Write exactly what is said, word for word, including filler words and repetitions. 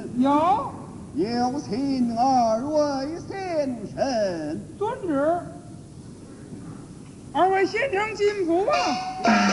有。 有请二位先生。 遵旨。二位先生进府吧。